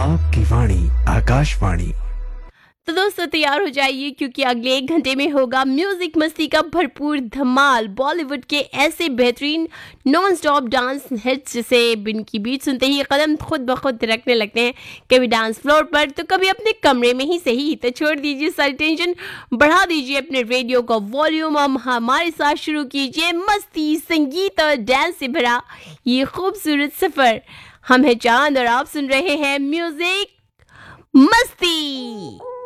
आपकी वाणी आकाशवाणी। तो दोस्तों तैयार हो जाइए क्योंकि अगले 1 घंटे में होगा म्यूजिक मस्ती का भरपूर धमाल। बॉलीवुड के ऐसे बेहतरीन नॉन स्टॉप डांस हिट्स जिसे बिन की बीट सुनते ही कदम खुद ब खुद थिरकने लगते हैं, कभी डांस फ्लोर पर तो कभी अपने कमरे में ही सही। तो छोड़ दीजिए सारी टेंशन, बढ़ा दीजिए अपने रेडियो का वॉल्यूम, हम हमारे साथ शुरू कीजिए मस्ती संगीत और डांस से भरा ये खूबसूरत सफर। हम है चांद और आप सुन रहे हैं म्यूजिक मस्ती।